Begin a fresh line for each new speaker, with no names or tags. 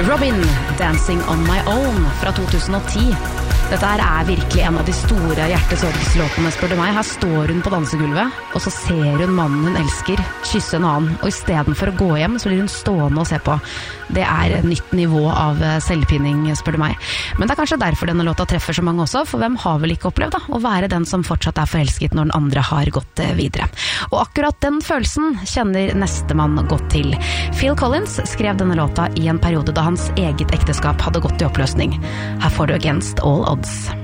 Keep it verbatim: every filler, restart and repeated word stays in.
Robin, Dancing on my own fra to tusen og ti. Dette her er virkelig en av de store hjertesorgslåtene, spør du meg. Her står hun på dansegulvet, og så ser hun mannen hun elsker kysse en annen. Og i stedet for å gå hjem, så blir hun stående og se på. Det er et nytt nivå av selvpinning, spør du meg. Men det er kanskje derfor denne låta treffer så mange også, for hvem har vel ikke opplevd da, å være den som fortsatt er forelsket når den andre har gått videre. Og akkurat den følelsen kjenner nestemann godt til. Phil Collins skrev denne låta i en periode da hans eget ekteskap hadde gått i oppløsning. Her får du Against All Odds.